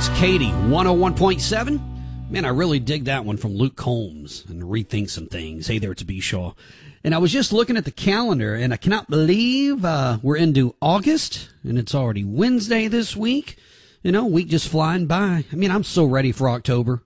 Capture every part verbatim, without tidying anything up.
It's Katie, one oh one point seven. Man, I really dig that one from Luke Combs and Rethink Some Things. Hey there, it's B. Shaw. And I was just looking at the calendar, and I cannot believe uh, we're into August, and it's already Wednesday this week. You know, week just flying by. I mean, I'm so ready for October.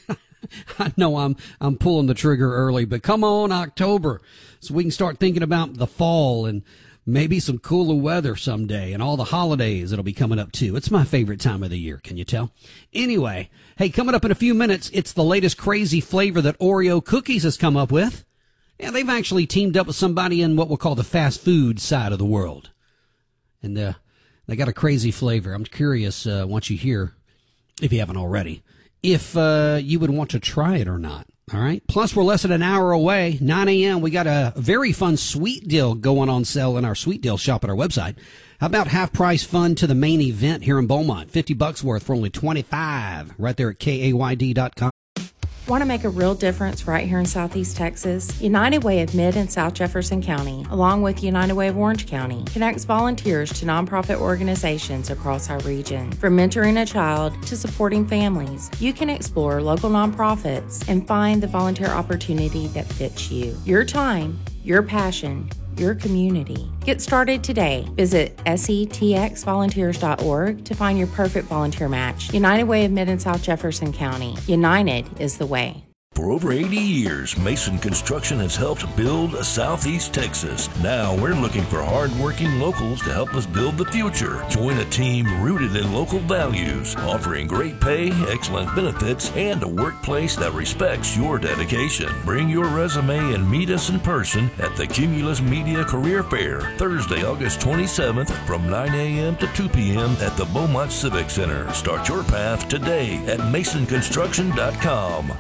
I know I'm I'm pulling the trigger early, but come on, October, so we can start thinking about the fall and maybe some cooler weather someday and all the holidays that'll be coming up too. It's my favorite time of the year, can you tell? Anyway, hey, coming up in a few minutes, it's the latest crazy flavor that Oreo Cookies has come up with. Yeah, they've actually teamed up with somebody in what we'll call the fast food side of the world. And uh, they got a crazy flavor. I'm curious, uh, once you hear, if you haven't already, if uh, you would want to try it or not. All right. Plus, we're less than an hour away. nine a.m. We got a very fun sweet deal going on sale in our sweet deal shop at our website. How about half price fun to the main event here in Beaumont? fifty bucks worth for only twenty-five right there at K A Y D dot com. Want to make a real difference right here in Southeast Texas? United Way of Mid and South Jefferson County, along with United Way of Orange County, connects volunteers to nonprofit organizations across our region. From mentoring a child to supporting families, you can explore local nonprofits and find the volunteer opportunity that fits you. Your time, your passion, your community. Get started today. Visit S E T X volunteers dot org to find your perfect volunteer match. United Way of Mid and South Jefferson County. United is the way. For over eighty years, Mason Construction has helped build Southeast Texas. Now we're looking for hard-working locals to help us build the future. Join a team rooted in local values, offering great pay, excellent benefits, and a workplace that respects your dedication. Bring your resume and meet us in person at the Cumulus Media Career Fair, Thursday, August twenty-seventh from nine a.m. to two p.m. at the Beaumont Civic Center. Start your path today at mason construction dot com.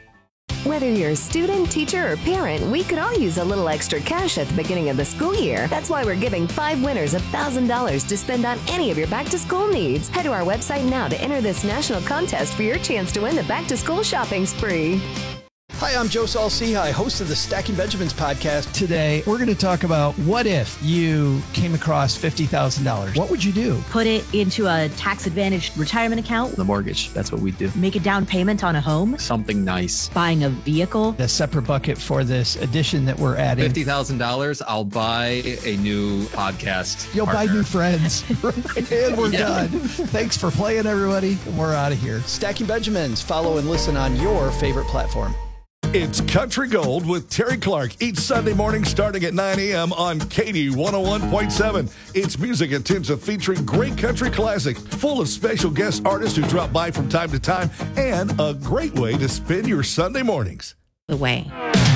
Whether you're a student, teacher, or parent, we could all use a little extra cash at the beginning of the school year. That's why we're giving five winners one thousand dollars to spend on any of your back-to-school needs. Head to our website now to enter this national contest for your chance to win the back-to-school shopping spree. Hi, I'm Joe Saul-Sehy, host of the Stacking Benjamins podcast. Today, we're going to talk about what if you came across fifty thousand dollars. What would you do? Put it into a tax-advantaged retirement account. The mortgage, that's what we do. Make a down payment on a home. Something nice. Buying a vehicle. A separate bucket for this addition that we're adding. fifty thousand dollars, I'll buy a new podcast You'll partner. buy new friends. And we're yeah. done. Thanks for playing, everybody. We're out of here. Stacking Benjamins. Follow and listen on your favorite platform. It's Country Gold with Terry Clark each Sunday morning starting at nine a.m. on Katie one oh one point seven. It's music intensive featuring great country classics, full of special guest artists who drop by from time to time, and a great way to spend your Sunday mornings. The way.